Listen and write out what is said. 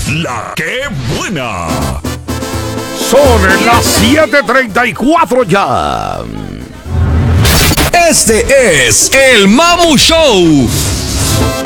La que buena. Son las 7:34 ya. Este es el Mamu Show.